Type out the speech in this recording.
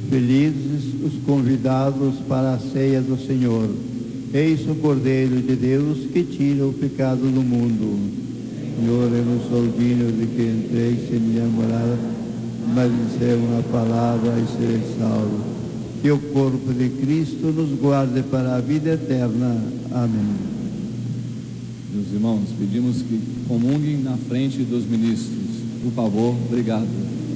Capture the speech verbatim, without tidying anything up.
Felizes os convidados para a ceia do Senhor. Eis o Cordeiro de Deus que tira o pecado do mundo. Senhor, eu não sou digno de que entreis em minha morada, mas dizer uma palavra e serei salvo. Que o corpo de Cristo nos guarde para a vida eterna. Amém. Meus irmãos, pedimos que comunguem na frente dos ministros. Por favor, obrigado.